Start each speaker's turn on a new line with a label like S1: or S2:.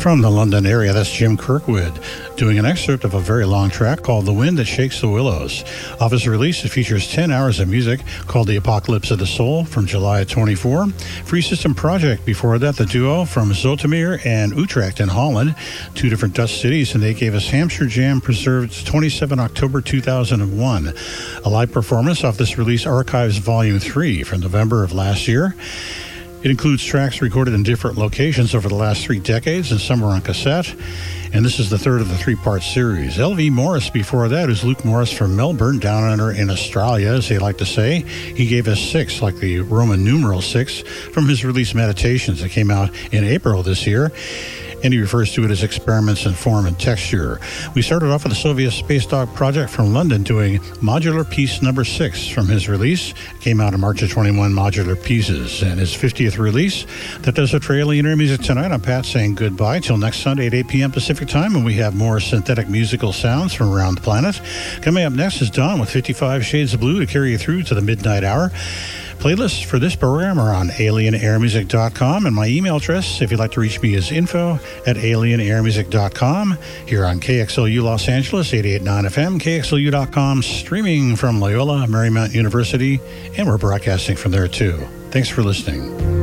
S1: From the London area, that's Jim Kirkwood doing an excerpt of a very long track called The Wind That Shakes the Willows. Off his release, it features 10 hours of music called The Apocalypse of the Soul from July of 24. Free System Project, before that, the duo from Zoetermeer and Utrecht in Holland, two different Dutch cities, and they gave us Hampshire Jam Preserved 27 October 2001. A live performance off this release, Archives Volume 3 from November of last year. It includes tracks recorded in different locations over the last 3 decades, and some are on cassette. And this is the third of the 3-part series. L.V. Morris before that is Luke Morris from Melbourne, down under in Australia, as they like to say. He gave us 6, like the Roman numeral 6, from his release Meditations that came out in April this year. And he refers to it as experiments in form and texture. We started off with the Soviet Space Dog Project from London doing Modular Piece number 6 from his release. It came out in March of 21, Modular Pieces, and his 50th release. That does it for Alien Air Music tonight. I'm Pat saying goodbye till next Sunday at 8 p.m. Pacific Time, and we have more synthetic musical sounds from around the planet. Coming up next is Dawn with 55 Shades of Blue to carry you through to the midnight hour. Playlists for this program are on alienairmusic.com, and my email address, if you'd like to reach me, is info@alienairmusic.com. Here on KXLU Los Angeles, 88.9 FM, KXLU.com, streaming from Loyola Marymount University, and we're broadcasting from there too. Thanks for listening.